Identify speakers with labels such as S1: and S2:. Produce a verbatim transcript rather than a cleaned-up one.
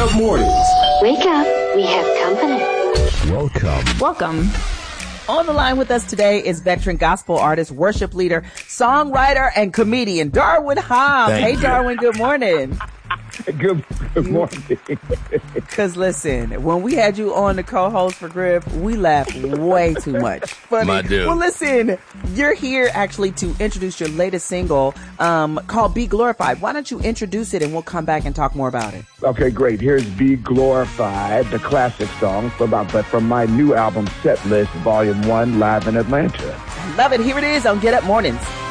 S1: Up Mornings.
S2: Wake up, we have company.
S1: Welcome.
S3: Welcome. On the line with us today is veteran gospel artist, worship leader, songwriter, and comedian Darwin Hobbs.
S1: Thank
S3: hey,
S1: you.
S3: Darwin, good morning.
S4: Good, good morning.
S3: Because listen, when we had you on the co-host for Griff, we laughed way too much. Funny.
S1: My dude.
S3: Well, listen, you're here actually to introduce your latest single um, called Be Glorified. Why don't you introduce it and we'll come back and talk more about it.
S4: Okay, great. Here's Be Glorified, the classic song from, but from my new album, Set List, Volume one, live in Atlanta.
S3: Love it. Here it is on Get Up Mornings.